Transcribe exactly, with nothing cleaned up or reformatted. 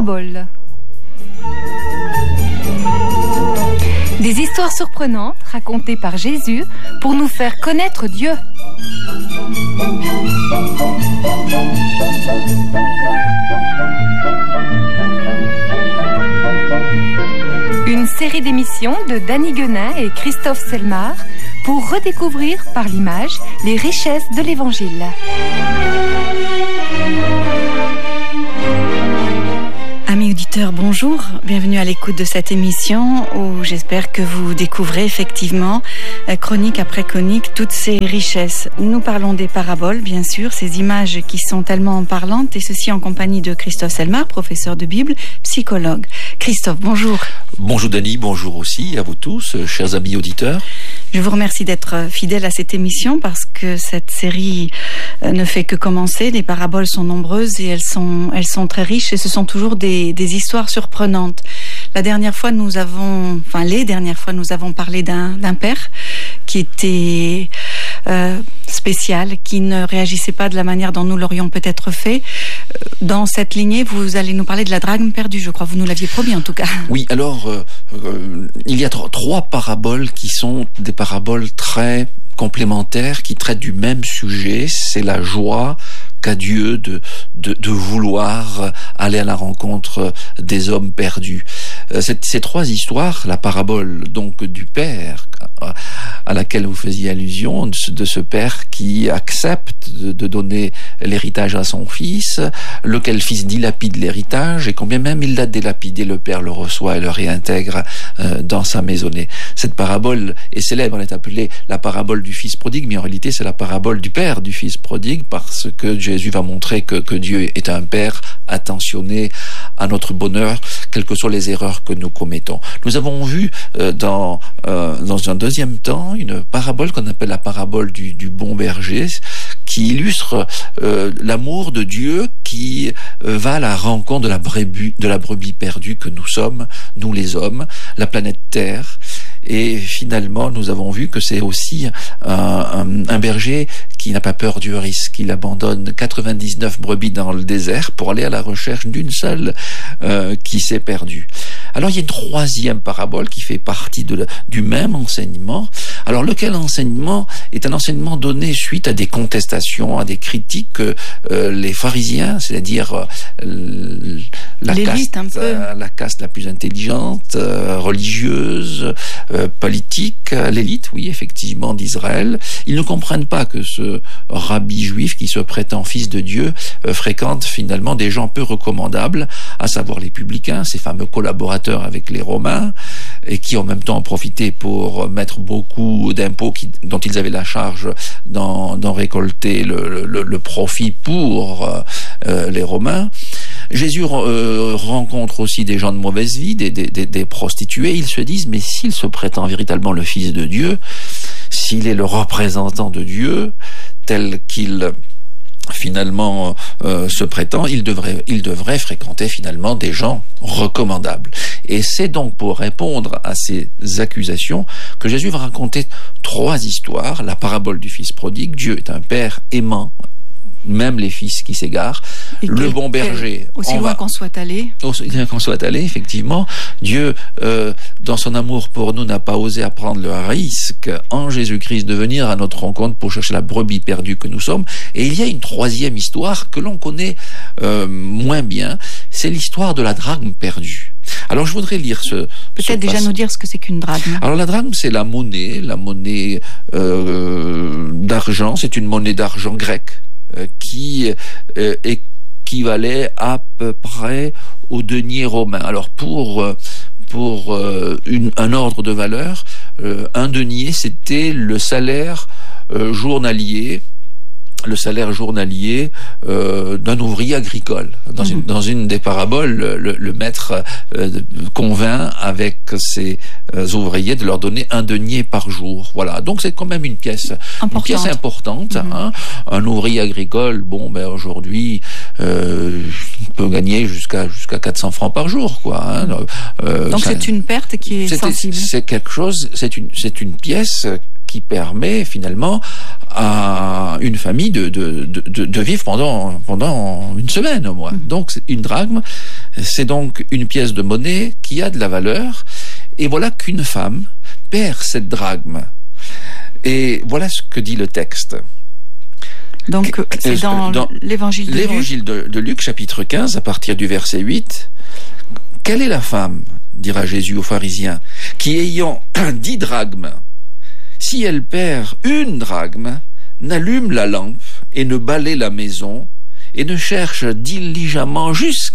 paraboles. Des histoires surprenantes racontées par Jésus pour nous faire connaître Dieu. Une série d'émissions de Danny Guenin et Christophe Selmar pour redécouvrir par l'image les richesses de l'Évangile. Amis auditeurs, bonjour. Bienvenue à l'écoute de cette émission où j'espère que vous découvrez effectivement, chronique après chronique, toutes ces richesses. Nous parlons des paraboles, bien sûr, ces images qui sont tellement parlantes, et ceci en compagnie de Christophe Selmar, professeur de Bible, psychologue. Christophe, bonjour. Bonjour Dany, bonjour aussi à vous tous, chers amis auditeurs. Je vous remercie d'être fidèle à cette émission parce que cette série ne fait que commencer. Les paraboles sont nombreuses et elles sont, elles sont très riches et ce sont toujours des, des histoires surprenantes. La dernière fois, nous avons, enfin les dernières fois, nous avons parlé d'un, d'un père qui était euh, spécial, qui ne réagissait pas de la manière dont nous l'aurions peut-être fait. Dans cette lignée, vous allez nous parler de la drachme perdue, je crois. Vous nous l'aviez promis, en tout cas. Oui, alors, euh, euh, il y a trois, trois paraboles qui sont des paraboles très complémentaires, qui traitent du même sujet. C'est la joie qu'a Dieu de, de, de vouloir aller à la rencontre des hommes perdus. Euh, cette, ces trois histoires, la parabole donc du père, à laquelle vous faisiez allusion, de ce, de ce père qui accepte de, de donner l'héritage à son fils, lequel fils dilapide l'héritage, et combien même il l'a dilapidé, le père le reçoit et le réintègre euh, dans sa maisonnée. Cette parabole est célèbre, elle est appelée la parabole du fils prodigue, mais en réalité c'est la parabole du père du fils prodigue, parce que Jésus va montrer que, que Dieu est un père attentionné à notre bonheur, quelles que soient les erreurs que nous commettons. Nous avons vu euh, dans, euh, dans un deuxième temps une parabole qu'on appelle la parabole du, du bon berger, qui illustre euh, l'amour de Dieu qui euh, va à la rencontre de la brebis, de la brebis perdue que nous sommes, nous les hommes, la planète Terre. Et finalement, nous avons vu que c'est aussi un, un, un berger qui n'a pas peur du risque. Il abandonne quatre-vingt-dix-neuf brebis dans le désert pour aller à la recherche d'une seule euh, qui s'est perdue. Alors, il y a une troisième parabole qui fait partie de la, du même enseignement. Alors, lequel enseignement est un enseignement donné suite à des contestations, à des critiques que euh, les pharisiens, c'est-à-dire euh, la, caste, un peu. Euh, la caste la plus intelligente, euh, religieuse, euh, politique, l'élite, oui, effectivement, d'Israël, ils ne comprennent pas que ce rabbi juif qui se prétend fils de Dieu euh, fréquente finalement des gens peu recommandables, à savoir les publicains, ces fameux collaborateurs avec les Romains, et qui en même temps ont profité pour mettre beaucoup d'impôts qui, dont ils avaient la charge d'en, d'en récolter le, le, le profit pour euh, les Romains. Jésus euh, rencontre aussi des gens de mauvaise vie, des, des, des, des prostituées. Ils se disent, mais s'il se prétend véritablement le Fils de Dieu, s'il est le représentant de Dieu, tel qu'il finalement euh, se prétend, il devrait, il devrait fréquenter finalement des gens recommandables. Et c'est donc pour répondre à ces accusations que Jésus va raconter trois histoires. La parabole du fils prodigue, Dieu est un père aimant, même les fils qui s'égarent. Et le quel, bon berger, aussi loin va, qu'on soit allé. Aussi loin qu'on soit allé, effectivement. Dieu, euh, dans son amour pour nous, n'a pas osé prendre le risque en Jésus-Christ de venir à notre rencontre pour chercher la brebis perdue que nous sommes. Et il y a une troisième histoire que l'on connaît euh, moins bien, c'est l'histoire de la drachme perdue. Alors je voudrais lire ce... Peut-être ce déjà passe... nous dire ce que c'est qu'une drachme. Alors la drachme, c'est la monnaie, la monnaie euh, d'argent, c'est une monnaie d'argent grecque euh, qui euh, équivalait à peu près au denier romain. Alors pour... Euh, pour euh, une, un ordre de valeur, euh, un denier, c'était le salaire euh, journalier le salaire journalier euh, d'un ouvrier agricole. Dans, mmh. une, dans une des paraboles, le, le maître euh, convainc avec ses euh, ouvriers de leur donner un denier par jour. Voilà. Donc c'est quand même une pièce, une pièce importante. Mmh. Hein. Un ouvrier agricole, bon, ben aujourd'hui, euh, peut gagner jusqu'à jusqu'à quatre cents francs par jour, quoi. Hein. Euh, Donc ça, c'est une perte qui est sensible. C'est quelque chose. C'est une c'est une pièce qui permet finalement à une famille de, de, de, de vivre pendant, pendant une semaine au moins. Mmh. Donc une drachme C'est donc une pièce de monnaie qui a de la valeur. Et voilà qu'une femme perd cette drachme. Et voilà ce que dit le texte. Donc, c'est dans, dans l'évangile de Luc. L'évangile de, de Luc, chapitre quinze, à partir du verset huit. Quelle est la femme, dira Jésus aux pharisiens, qui ayant dix drachmes, si elle perd une drachme, n'allume la lampe et ne balaie la maison et ne cherche diligemment jusqu'à